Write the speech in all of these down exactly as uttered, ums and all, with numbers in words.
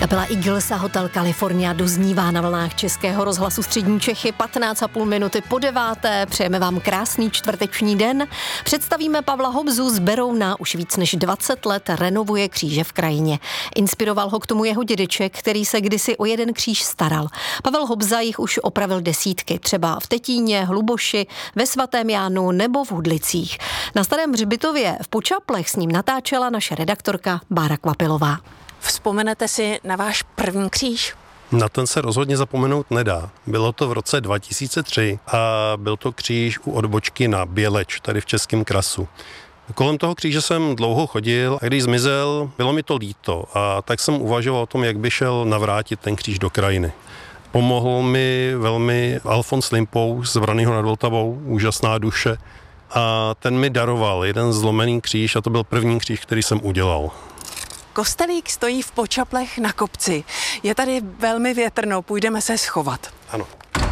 Kapela Eagles a Hotel California doznívá na vlnách Českého rozhlasu Střední Čechy patnáct a půl minuty po deváté. Přejeme vám krásný čtvrteční den. Představíme Pavla Hobzu z Berouna. Už víc než dvacet let renovuje kříže v krajině. Inspiroval ho k tomu jeho dědeček, který se kdysi o jeden kříž staral. Pavel Hobza jich už opravil desítky, třeba v Tetíně, Hluboši, ve Svatém Jánu nebo v Hudlicích. Na Starém hřbitově v Počaplech s ním natáčela naše redaktorka Bára Kvapilová. Vzpomenete si na váš první kříž? Na ten se rozhodně zapomenout nedá. Bylo to v roce dva tisíce tři a byl to kříž u odbočky na Běleč, tady v Českém Krasu. Kolem toho kříže jsem dlouho chodil a když zmizel, bylo mi to líto a tak jsem uvažoval o tom, jak by šel navrátit ten kříž do krajiny. Pomohl mi velmi Alfons Limpou z Vraného nad Vltavou, úžasná duše, a ten mi daroval jeden zlomený kříž a to byl první kříž, který jsem udělal. Kostelík stojí v Počaplech na kopci. Je tady velmi větrno, půjdeme se schovat. Ano.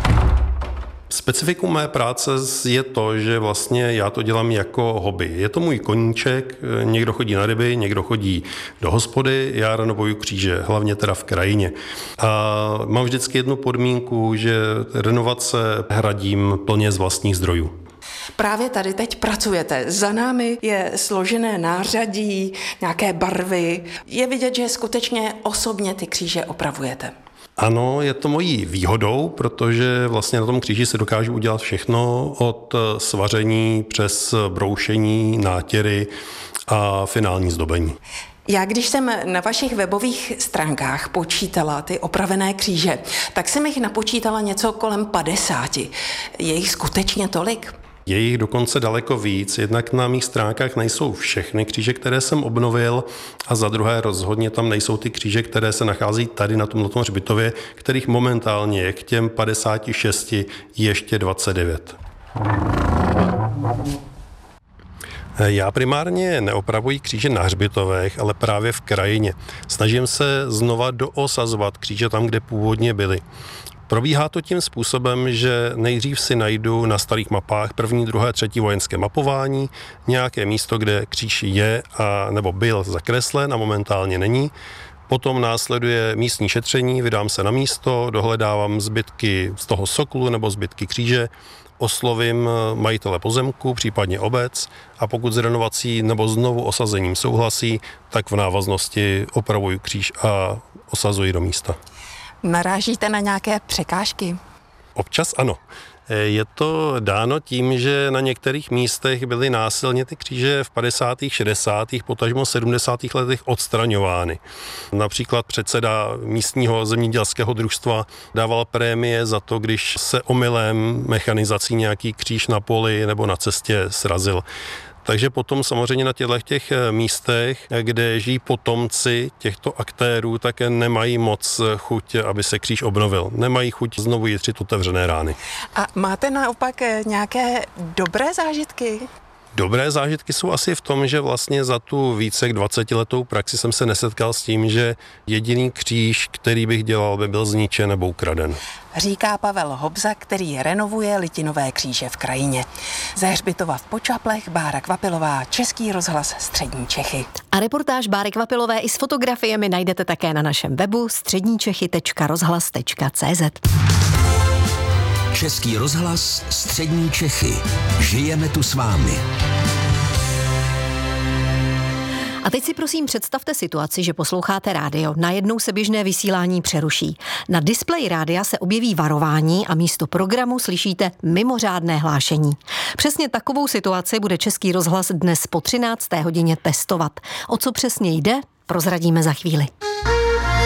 Specifikum mé práce je to, že vlastně já to dělám jako hobby. Je to můj koníček, někdo chodí na ryby, někdo chodí do hospody, já renovuju kříže, hlavně teda v krajině. A mám vždycky jednu podmínku, že renovace hradím plně z vlastních zdrojů. Právě tady teď pracujete. Za námi je složené nářadí, nějaké barvy. Je vidět, že skutečně osobně ty kříže opravujete. Ano, je to mojí výhodou, protože vlastně na tom kříži si dokážu udělat všechno od svaření přes broušení, nátěry a finální zdobení. Já když jsem na vašich webových stránkách počítala ty opravené kříže, tak jsem jich napočítala něco kolem padesáti. Je jich skutečně tolik? Je jich dokonce daleko víc, jednak na mých stránkách nejsou všechny kříže, které jsem obnovil a za druhé rozhodně tam nejsou ty kříže, které se nachází tady na tomto hřbitově, kterých momentálně je k těm padesáti šesti ještě dvacet devět. Já primárně neopravuji kříže na hřbitovech, ale právě v krajině. Snažím se znova doosazovat kříže tam, kde původně byly. Probíhá to tím způsobem, že nejdřív si najdu na starých mapách první, druhé, třetí vojenské mapování, nějaké místo, kde kříž je a nebo byl zakreslen a momentálně není. Potom následuje místní šetření, vydám se na místo, dohledávám zbytky z toho soklu nebo zbytky kříže, oslovím majitele pozemku, případně obec a pokud s renovací nebo znovu osazením souhlasí, tak v návaznosti opravuji kříž a osazuji do místa. Narážíte na nějaké překážky? Občas ano. Je to dáno tím, že na některých místech byly násilně ty kříže v padesátých, šedesátých, potažmo sedmdesátých letech odstraňovány. Například předseda místního zemědělského družstva dával prémie za to, když se omylem mechanizací nějaký kříž na poli nebo na cestě srazil. Takže potom samozřejmě na těchto těch místech, kde žijí potomci těchto aktérů, tak nemají moc chuť, aby se kříž obnovil. Nemají chuť znovu jitřit otevřené rány. A máte naopak nějaké dobré zážitky? Dobré zážitky jsou asi v tom, že vlastně za tu více jak dvacetiletou praxi jsem se nesetkal s tím, že jediný kříž, který bych dělal, by byl zničen nebo ukraden. Říká Pavel Hobza, který renovuje litinové kříže v krajině. Ze hřbitova v Počaplech Bára Kvapilová, Český rozhlas Střední Čechy. A reportáž Báry Kvapilové i s fotografiemi najdete také na našem webu středničechy tečka rozhlas tečka cé zet. Český rozhlas Střední Čechy. Žijeme tu s vámi. A teď si prosím představte situaci, že posloucháte rádio. Najednou se běžné vysílání přeruší. Na displeji rádia se objeví varování a místo programu slyšíte mimořádné hlášení. Přesně takovou situaci bude Český rozhlas dnes po třinácté hodině testovat. O co přesně jde, prozradíme za chvíli.